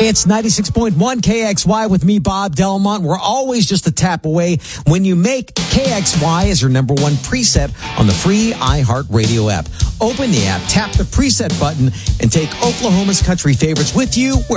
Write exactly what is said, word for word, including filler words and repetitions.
It's ninety-six point one K X Y with me, Bob Delmont. We're always just a tap away when you make K X Y as your number one preset on the free iHeartRadio app. Open the app, tap the preset button, and take Oklahoma's country favorites with you